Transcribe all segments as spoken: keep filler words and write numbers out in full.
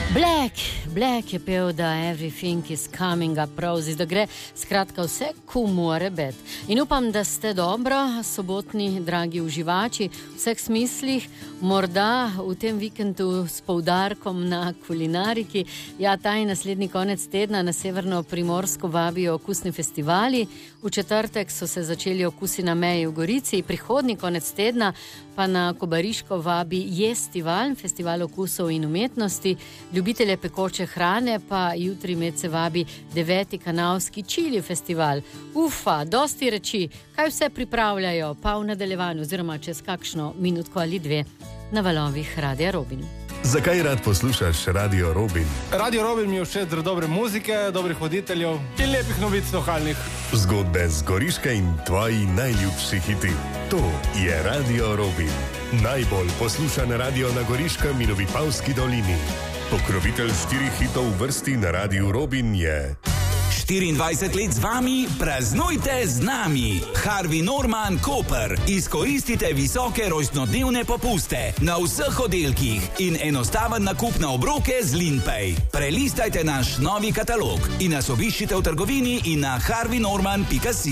Black, Black je pel, da everything is coming up roses, da gre skratka vse, ko more bet. In upam, da ste dobro, sobotni, dragi uživači, v vseh smislih, morda v tem vikendu s poudarkom na kulinariki. Ja, ta in naslednji konec tedna na Severno Primorsko vabijo okusni festivali. V četrtek so se začeli Okusi na meji v Gorici, prihodnji konec tedna pa na Kobariško vabi Jestival, festival okusov in umetnosti. Ljubitelje pekoče hrane pa jutri med se vabi deveti kanalski Čili festival. Ufa, dosti reči, kaj vse pripravljajo, pa v nadaljevanju oziroma čez kakšno minutko ali dve na valovih Radia Robin. Zakaj rad poslušaš Radio Robin? Radio Robin mi je všeč zaradi dobre muzike, dobrih voditeljev in lepih novic lokalnih. Zgodbe z Goriške in tvoji najljubši hiti. To je Radio Robin. Najbolj poslušan radio na Goriškem in v Vipavski dolini. Pokrovitelj štirih hitov v vrsti na Radiu Robin je... štiriindvajset let z vami, praznujte z nami. Harvey Norman Koper. Izkoristite visoke rojstnodnevne popuste na vseh oddelkih in enostaven nakup na obroke z Linpay. Prelistajte naš novi katalog in nas obiščite v trgovini in na harvey norman pika si.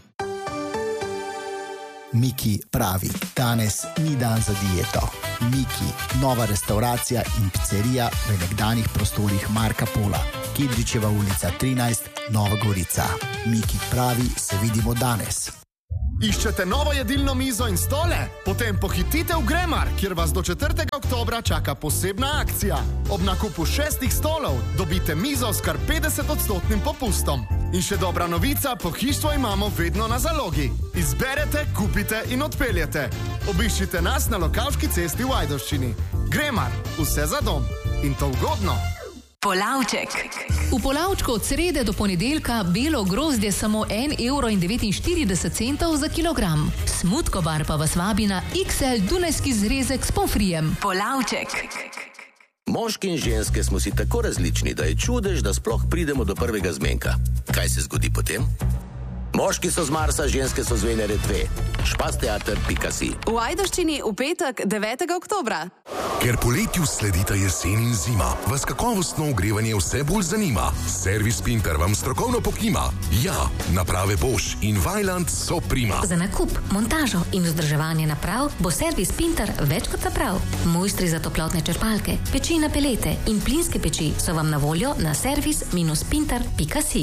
Miki pravi, danes ni dan za dieto. Miki, nova restauracija in pizzerija v nekdanjih prostorih Marka Pola. Kidričeva ulica trinajst, Nova Gorica. Miki pravi, se vidimo danes. Iščete novo jedilno mizo in stole? Potem pohitite v Gremar, kjer vas do četrtega oktobra čaka posebna akcija. Ob nakupu šestih stolov dobite mizo s kar petdeset odstotnim popustom. In še dobra novica, pohištvo imamo vedno na zalogi. Izberete, kupite in odpeljete. Obiščite nas na Lokavški cesti v Ajdovščini. Gremar, vse za dom. In to ugodno. Polavček. V Polavčku od srede do ponedeljka belo grozdje samo en evro in devetinštirideset centov za kilogram. Smutko bar pa vas vabi na iks el dunajski zrezek s pomfrijem. Polavček. Moški in ženske smo si tako različni, da je čudež, da sploh pridemo do prvega zmenka. Kaj se zgodi potem? Moški so z Marsa, ženske so z Venere dve. špasteater pika si. V Ajdovščini v petek devetega oktobra. Ker poletju sledita jesen in zima, vas kakovostno ogrevanje vse bolj zanima. Servis Pinter vam strokovno pokima. Ja, naprave Bosch in Weiland so prima. Za nakup, montažo in vzdrževanje naprav bo servis Pinter več kot naprav. Mojstri za toplotne črpalke, peči na pelete in plinske peči so vam na voljo na servis pinter pika si.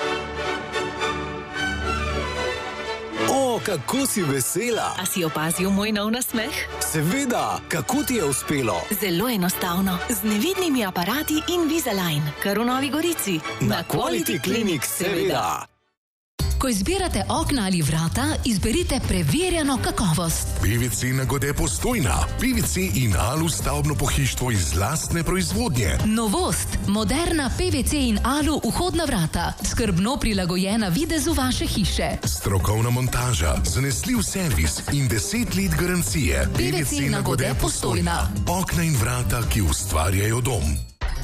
Kako si vesela? A si opazil moj nov nasmeh? Seveda, kako ti je uspelo? Zelo enostavno, z nevidnimi aparati Invisalign, kar v Novi Gorici. Na Quality Clinic, seveda. Ko izbirate okna ali vrata, izberite preverjeno kakovost. P V C Nagode Postojna. P V C in Alu stavbno pohištvo iz lastne proizvodnje. Novost, moderna P V C in Alu vhodna vrata, skrbno prilagojena videzu vaše hiše. Strokovna montaža, zanesljiv servis in deset let garancije. P V C Nagode Postojna. Okna in vrata, ki ustvarjajo dom.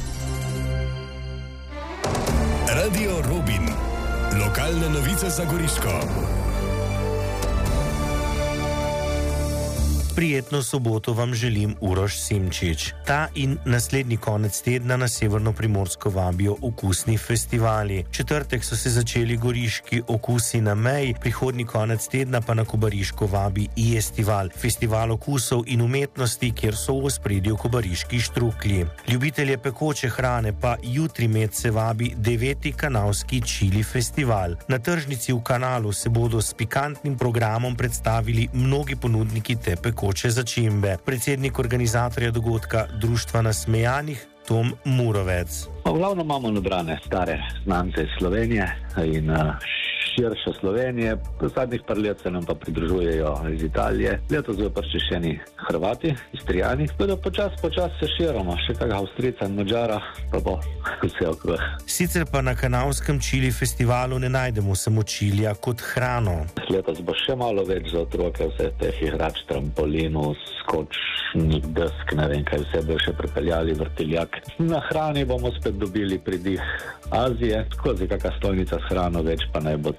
Radio Robin. Lokalne novice za Goriško. Prijetno soboto vam želim Uroš Simčič. Ta in naslednji konec tedna na Severno Primorsko vabijo okusni festivali. Četrtek so se začeli goriški Okusi na meji, prihodnji konec tedna pa na Kobariško vabi Jestival, festival okusov in umetnosti, kjer so v ospredju kobariški štruklji. Ljubitelje pekoče hrane pa jutri med se vabi deveti kanalski Čili festival. Na tržnici v Kanalu se bodo s pikantnim programom predstavili mnogi ponudniki te pekoče začimbe. Predsednik organizatorja dogodka Društva nasmejanih Tom Murovec. V glavnem imamo nabrane stare znance iz Slovenije in širše Slovenije. V zadnjih par let se nam pa pridružujejo iz Italije. Letos bodo prišli Hrvati, Istrijani. Tako da počas, počas se širimo. Še kak Avstrijca in Mađara, pa bo vse okrog. Sicer pa na kanalskem Čili festivalu ne najdemo samo čilija kot hrano. Letos bo še malo več za otroke, vse teh igrač, trampolinu, skočnih desk, ne vem kaj vse bo še pripeljali, vrtiljak. Na hrani bomo spet dobili pridih Azije, skozi kakšna stojnica s hrano, več pa naj bo to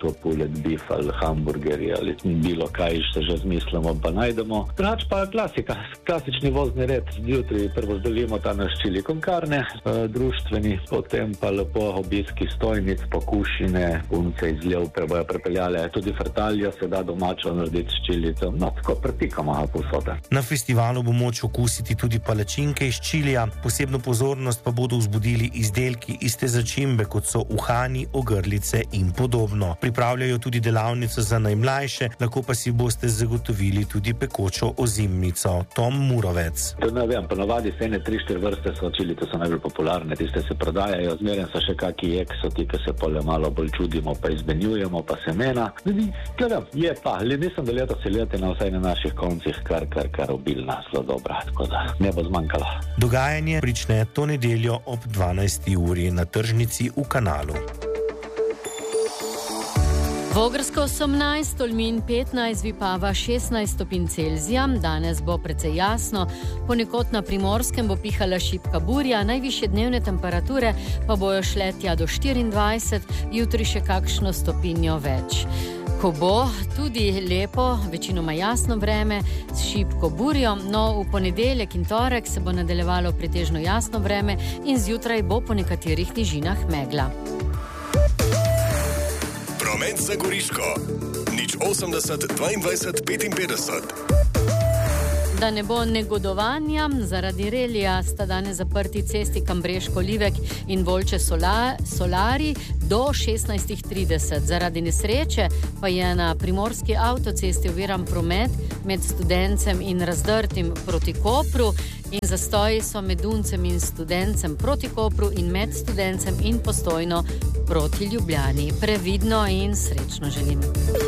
pulled beef ali hamburgerji ali bilo kaj se že zmislimo, pa najdemo. Drugač pa klasika, klasični vozni red. Zjutraj prvo zdelimo ta naš čili con carne, uh, društveni, potem pa lepo obiski stojnic, pokušine, punce iz Ljevpe bojo prepeljale, tudi frtaljo se da domačo narediti s čilico, no tako prepikamo povsode. Na festivalu bo moč okusiti tudi palačinke iz čilija, posebno pozornost pa bodo vzbudili izdelki iz te začimbe, kot so uhani, ogrlice in podobno. Pripravljajo tudi delavnico za najmlajše, lahko pa si boste zagotovili tudi pekočo ozimnico. Tom Murovec. To ne vem, ponovadi se ene tri, štiri vrste so čilice, so najbolj popularne, tiste se prodajajo, zmeraj so še kaki eksoti, ki se pole malo bolj čudimo, pa izmenjujemo, pa semena. Gledam, je pa, ali mislim, da leto se leti na vsaj na naših koncih kar, kar, kar obilna, zelo dobra, tako da ne bo zmanjkalo. Dogajanje prične to nedeljo ob dvanajsti uri na tržnici v Kanalu. Vogrsko osemnajst, Tolmin petnajst, Vipava šestnajst stopinj Celzija, danes bo precej jasno, ponekod na Primorskem bo pihala šibka burja, najvišje dnevne temperature pa bojo šle tja do štiriindvajset, jutri še kakšno stopinjo več. Ko bo tudi lepo, večinoma jasno vreme s šibko burjo, no v ponedeljek in torek se bo nadaljevalo pretežno jasno vreme in zjutraj bo po nekaterih nižinah megla. Promet za Goriško. Nič osemdeset, dvaindvajset, petinpetdeset. Da ne bo negodovanja, zaradi relija sta danes zaprti cesti Kambreško-Livek in Volče Sola, Solari do šestnajst trideset. Zaradi nesreče pa je na primorski avtocesti oviran promet med Studencem in Razdrtim proti Kopru in zastoji so med Duncem in Studencem proti Kopru in med Studencem in Postojno proti Ljubljani. Previdno in srečno želim.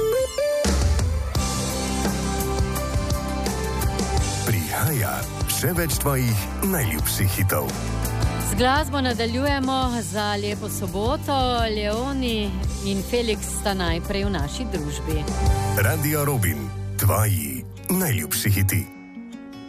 Prihaja še več tvojih najljubših hitov. Z glasbo nadaljujemo za lepo soboto. Leoni in Felix sta najprej v naši družbi. Radio Robin, tvoji najljubši hiti.